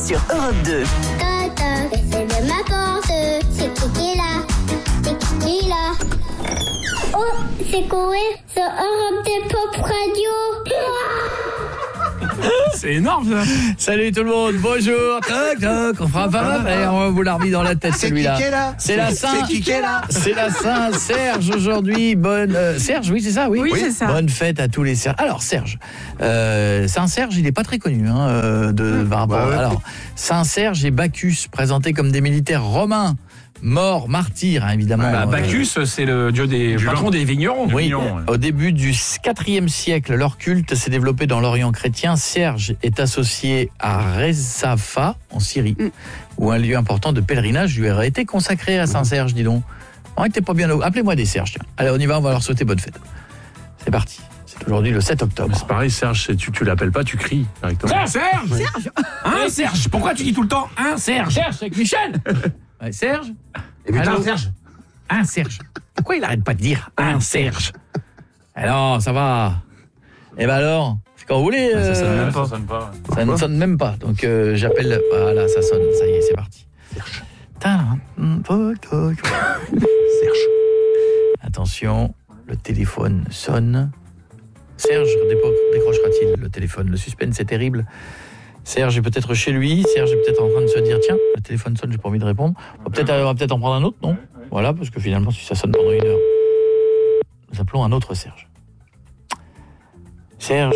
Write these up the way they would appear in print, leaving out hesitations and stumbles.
sur Europe 2. Toc, toc, c'est de ma porte. C'est qui est là? C'est qui est là? Oh, c'est Koé sur Europe 2 Pop Radio. C'est énorme ça. Salut tout le monde, bonjour. Toc toc, on fera pas mal. On va vous l'a remis dans la tête celui-là. C'est la Saint-Serge aujourd'hui. Bonne Serge, oui c'est ça, oui c'est ça. Bonne fête à tous les Serges. Alors Serge, Saint-Serge, il n'est pas très connu de Barbara. Alors Saint-Serge et Bacchus présentés comme des militaires romains. Morts, martyrs, évidemment. Bacchus, c'est le dieu des patrons des vignerons. Oui, au début du IVe siècle, leur culte s'est développé dans l'Orient chrétien. Serge est associé à Rezafa, en Syrie, où un lieu important de pèlerinage lui aurait été consacré à Saint-Serge, dis donc. T'es pas bien. Appelez-moi des Serges, tiens. Allez, on y va, on va leur souhaiter bonne fête. C'est parti. C'est aujourd'hui le 7 octobre. C'est pareil, Serge, tu l'appelles pas, tu cries directement. Serge Serge, pourquoi tu dis tout le temps Serge? Serge, c'est avec Michel. Ouais, Serge. Et putain, Serge. Serge. Pourquoi il arrête pas de dire Serge? Alors, ça va. Et ben alors, c'est quand vous voulez. Ça sonne même pas. Ça ne sonne même pas. Donc j'appelle. Voilà, ça sonne. Ça y est, c'est parti. Serge. Serge. Attention, le téléphone sonne. Serge décrochera-t-il le téléphone? Le suspense est terrible. Serge est peut-être chez lui, Serge est peut-être en train de se dire tiens, le téléphone sonne, j'ai pas envie de répondre. On va peut-être en prendre un autre, non? Voilà, parce que finalement si ça sonne pendant 1 heure, nous appelons un autre Serge. Serge.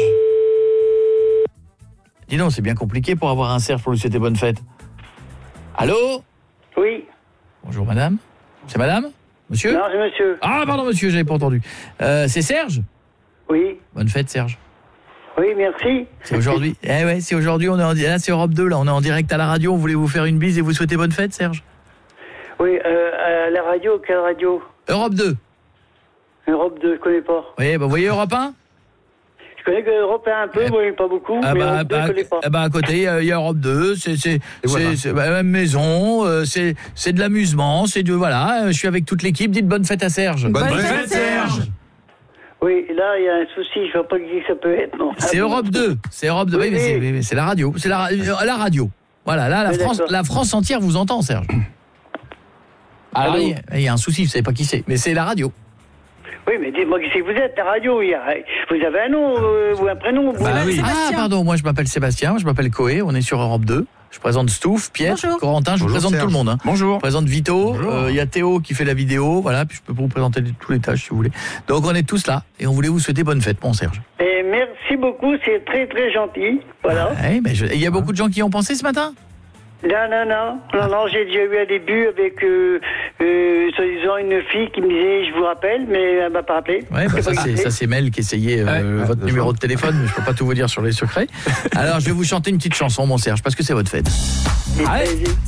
Dis donc, c'est bien compliqué pour avoir un Serge pour lui souhaiter bonne fête. Allô? Oui. Bonjour madame. C'est madame? Monsieur? Non, c'est monsieur. Ah pardon monsieur, j'avais pas entendu. C'est Serge? Oui. Bonne fête Serge. Oui, merci. C'est aujourd'hui. C'est aujourd'hui, là c'est Europe 2 là, on est en direct à la radio, on voulait vous faire une bise et vous souhaiter bonne fête Serge. Oui, à la radio, quelle radio? Europe 2. Europe 2, je connais pas. Oui, vous voyez Europe 1? Je connais que Europe 1 un peu, mais pas beaucoup, mais Europe 2, je connais pas. À côté, il y a Europe 2, c'est la même maison, c'est de l'amusement, je suis avec toute l'équipe, dites bonne fête à Serge. Bonne fête Serge. Oui, là, il y a un souci, je ne vois pas qui ça peut être, non. C'est Europe 2, oui, mais c'est la radio, c'est la radio. Voilà, là, la France entière vous entend, Serge. Alors, il y a un souci, vous ne savez pas qui c'est, mais c'est la radio. Oui, mais dites-moi qui c'est que vous êtes, la radio, vous avez un nom ou un prénom? Pardon, moi je m'appelle Sébastien, je m'appelle Koé, on est sur Europe 2. Je présente Stouff, Pierre, Corentin, je vous présente Serge. Tout le monde. Bonjour. Je présente Vito, il y a Théo qui fait la vidéo, voilà, puis je peux vous présenter tous les tâches si vous voulez. Donc on est tous là et on voulait vous souhaiter bonne fête, mon Serge. Et merci beaucoup, c'est très très gentil. Voilà. Il y a beaucoup de gens qui y ont pensé ce matin? Non, j'ai déjà eu un début avec soi-disant une fille qui me disait je vous rappelle, mais elle m'a pas rappelé. Ouais, ça c'est Mel qui essayait votre numéro de téléphone, mais je peux pas tout vous dire sur les secrets. Alors je vais vous chanter une petite chanson, mon Serge, parce que c'est votre fête. Allez.